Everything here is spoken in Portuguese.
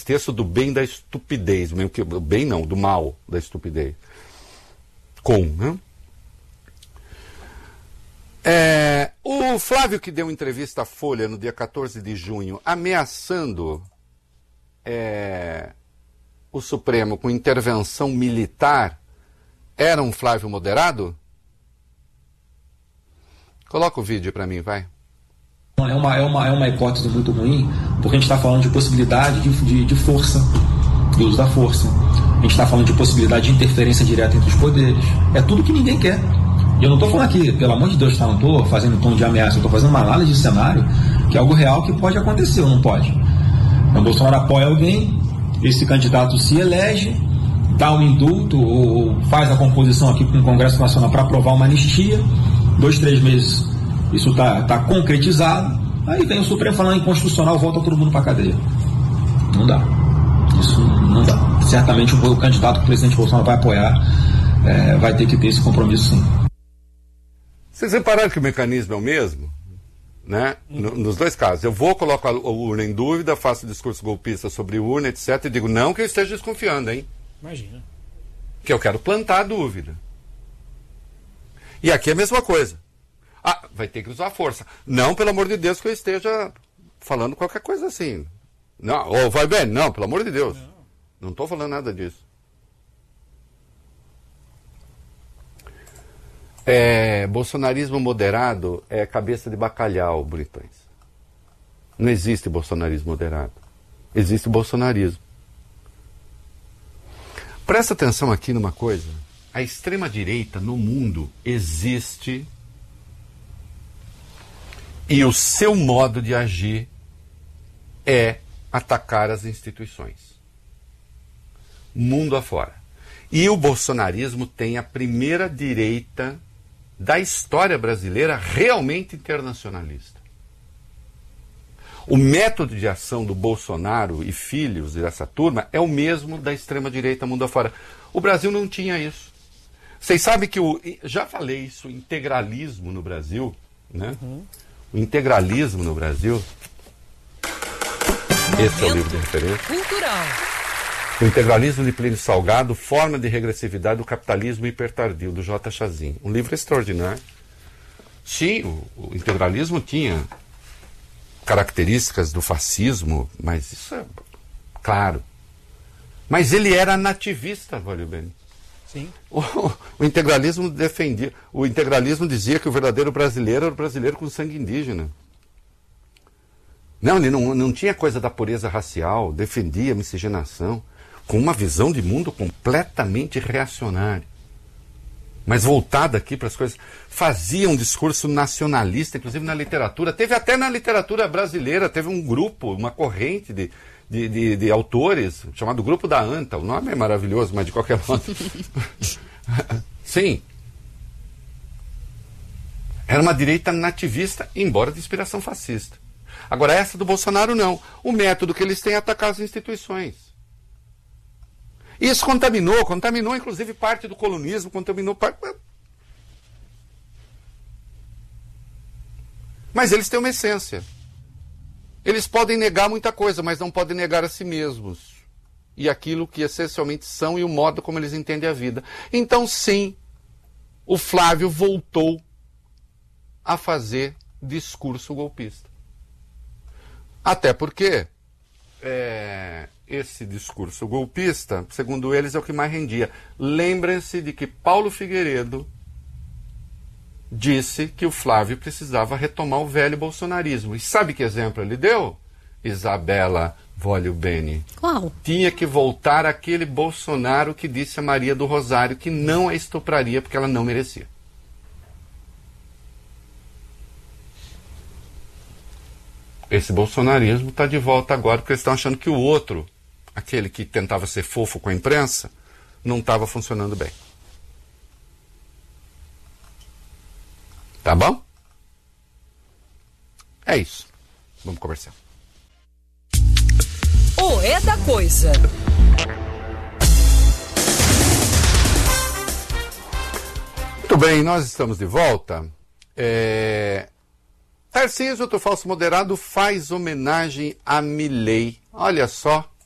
texto do bem da estupidez, mesmo que o bem não, do mal da estupidez. Né? O Flávio, que deu entrevista à Folha no dia 14 de junho, ameaçando o Supremo com intervenção militar, era um Flávio moderado? Coloca o vídeo para mim, vai. É uma hipótese muito ruim, porque a gente está falando de possibilidade de força, de uso da força. A gente está falando de possibilidade de interferência direta entre os poderes. É tudo que ninguém quer. E eu não estou falando aqui, pelo amor de Deus, não estou fazendo tom de ameaça, eu estou fazendo uma análise de cenário, que é algo real que pode acontecer ou não pode. Então, o Bolsonaro apoia alguém, esse candidato se elege, dá um indulto ou faz a composição aqui com o Congresso Nacional para aprovar uma anistia, 2, 3 meses isso está concretizado, aí vem o Supremo falando inconstitucional, volta todo mundo para a cadeia. Não dá. Isso não dá. Certamente o candidato que o presidente Bolsonaro vai apoiar vai ter que ter esse compromisso, sim. Vocês repararam que o mecanismo é o mesmo? Né? Nos dois casos. Eu vou colocar a urna em dúvida, faço discurso golpista sobre urna, etc. E digo, não que eu esteja desconfiando, hein? Imagina. Que eu quero plantar a dúvida. E aqui é a mesma coisa. Vai ter que usar a força. Não, pelo amor de Deus, que eu esteja falando qualquer coisa assim. Não, ou vai bem, não, pelo amor de Deus. Não estou falando nada disso. Bolsonarismo moderado é cabeça de bacalhau, Britões. Não existe bolsonarismo moderado. Existe bolsonarismo. Presta atenção aqui numa coisa. A extrema-direita no mundo existe e o seu modo de agir é atacar as instituições. Mundo afora. E o bolsonarismo tem a primeira direita da história brasileira realmente internacionalista. O método de ação do Bolsonaro e filhos dessa turma é o mesmo da extrema-direita mundo afora. O Brasil não tinha isso. Vocês sabem que já falei isso, o integralismo no Brasil, né? O integralismo no Brasil. Esse é o livro de referência. Cultural. O integralismo de Plínio Salgado, forma de regressividade do capitalismo hipertardio, do J. Chazin. Um livro extraordinário. Sim, o integralismo tinha características do fascismo, mas isso é claro. Mas ele era nativista, Valio Bene. Sim. O integralismo defendia. O integralismo dizia que o verdadeiro brasileiro era o brasileiro com sangue indígena. Não, ele não tinha coisa da pureza racial, defendia a miscigenação, com uma visão de mundo completamente reacionária. Mas voltada aqui para as coisas. Fazia um discurso nacionalista, inclusive na literatura. Teve até na literatura brasileira, teve um grupo, uma corrente de autores, chamado Grupo da Anta. O nome é maravilhoso, mas de qualquer modo. Sim. Era uma direita nativista, embora de inspiração fascista. Agora, essa do Bolsonaro, não. O método que eles têm é atacar as instituições. Isso contaminou inclusive parte do colonismo, contaminou parte... Mas eles têm uma essência. Eles podem negar muita coisa, mas não podem negar a si mesmos. E aquilo que essencialmente são e o modo como eles entendem a vida. Então, sim, o Flávio voltou a fazer discurso golpista. Até porque esse discurso golpista, segundo eles, é o que mais rendia. Lembrem-se de que Paulo Figueiredo disse que o Flávio precisava retomar o velho bolsonarismo. E sabe que exemplo ele deu? Isabela Valio Bene. Qual? Tinha que voltar aquele Bolsonaro que disse a Maria do Rosário que não a estupraria porque ela não merecia. Esse bolsonarismo está de volta agora porque eles estão achando que o outro, aquele que tentava ser fofo com a imprensa, não estava funcionando bem. Tá bom? É isso. Vamos conversar. O É da Coisa. Muito bem, nós estamos de volta. Tarcísio, outro falso moderado, faz homenagem a Milei. Olha só.